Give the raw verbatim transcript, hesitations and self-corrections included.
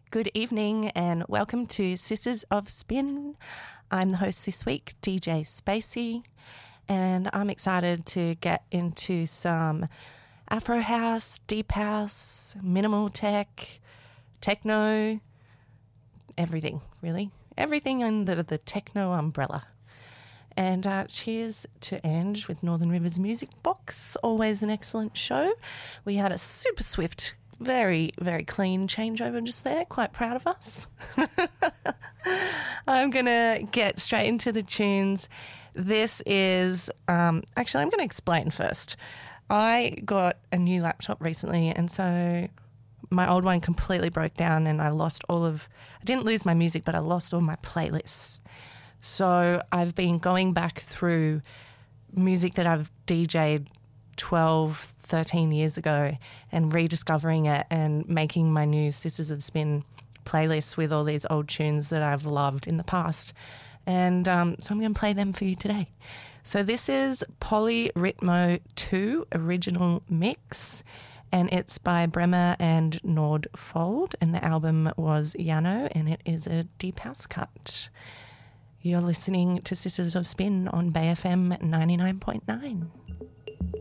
Good evening and welcome to Sisters of Spin. I'm the host this week, D J Spacey, and I'm excited to get into some Afro house, deep house, minimal tech, techno, everything, really. Everything under the techno umbrella. And uh, cheers to Ange with Northern Rivers Music Box. Always an excellent show. We had a super swift, very, very clean changeover just there. Quite proud of us. I'm going to get straight into the tunes. This is, um, actually, I'm going to explain first. I got a new laptop recently, and so my old one completely broke down and I lost all of, I didn't lose my music, but I lost all my playlists. So I've been going back through music that I've D J'd twelve, thirteen years ago and rediscovering it and making my new Sisters of Spin playlist with all these old tunes that I've loved in the past. And um, so I'm going to play them for you today. So this is Polyrhythmo two Original Mix, and it's by Bremer and Nordfold, and the album was Yano, and it is a deep house cut. You're listening to Sisters of Spin on Bay F M ninety-nine point nine.